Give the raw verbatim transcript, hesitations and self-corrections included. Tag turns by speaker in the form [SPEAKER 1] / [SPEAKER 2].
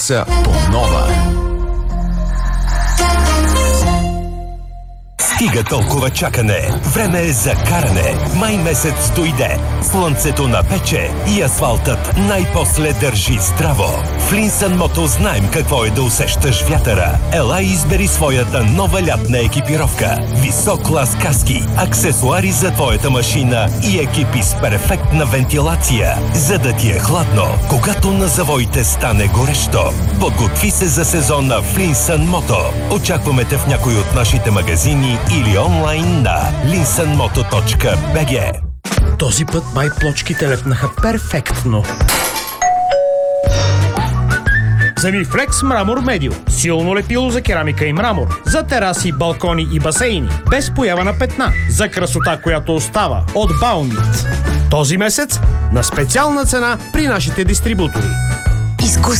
[SPEAKER 1] са по-нова.
[SPEAKER 2] Стига толкова чакане. Време е за каране. Май месец дойде. Слънцето напече и асфалтът най-после държи здраво. В Линсън Мото знаем какво е да усещаш вятъра. Ела и избери своята нова лятна екипировка. Висок клас каски, аксесуари за твоята машина и екипи с перфектна вентилация, за да ти е хладно, когато на завоите стане горещо. Подготви се за сезона в Линсън Мото. Очакваме те в някой от нашите магазини или онлайн на линсън мото точка би джи.
[SPEAKER 3] Този път май плочките лепнаха перфектно. Замифлекс Мрамор Медио. Силно лепило за керамика и мрамор. За тераси, балкони и басейни. Без поява на петна. За красота, която остава. От Баунит. Този месец на специална цена при нашите дистрибутори.